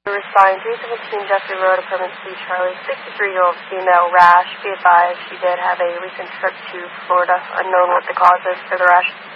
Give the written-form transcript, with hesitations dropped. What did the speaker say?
Responding 317 Jeffrey Road, apartment C, Charlie, 63-year-old female, rash. Be advised she did have a recent trip to Florida. Unknown what the cause is for the rash.